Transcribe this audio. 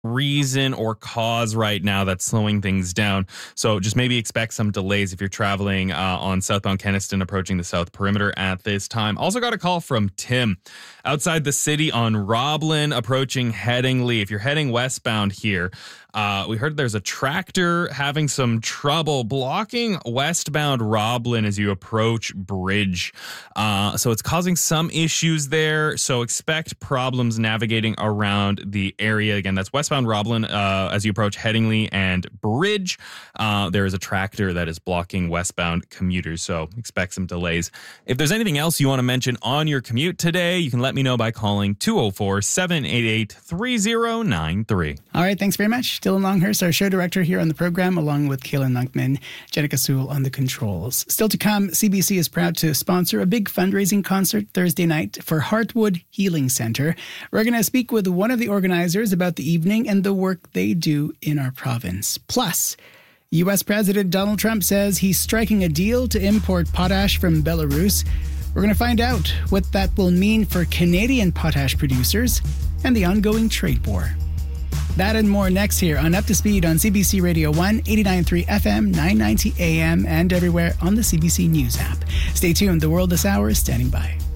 reason or cause right now that's slowing things down. So just maybe expect some delays if you're traveling on southbound Kenaston approaching the south perimeter at this time. Also got a call from Tim outside the city on Roblin approaching Headingley. If you're heading westbound here, we heard there's a tractor having some trouble blocking westbound Roblin as you approach Bridge. So it's causing some issues there. So expect problems navigating around the area. Again, that's westbound Roblin as you approach Headingley and Bridge. There is a tractor that is blocking westbound commuters. So expect some delays. If there's anything else you want to mention on your commute today, you can let me know by calling 204-788-3093. All right, thanks very much. Dylan Longhurst, our show director here on the program, along with Kaylin Lunkman, Jenica Sewell on the controls. Still to come, CBC is proud to sponsor a big fundraising concert Thursday night for Heartwood Healing Center. We're going to speak with one of the organizers about the evening and the work they do in our province. Plus, U.S. President Donald Trump says he's striking a deal to import potash from Belarus. We're going to find out what that will mean for Canadian potash producers and the ongoing trade war. That and more next here on Up to Speed on CBC Radio 1, 89.3 FM, 990 AM, and everywhere on the CBC News app. Stay tuned. The World This Hour is standing by.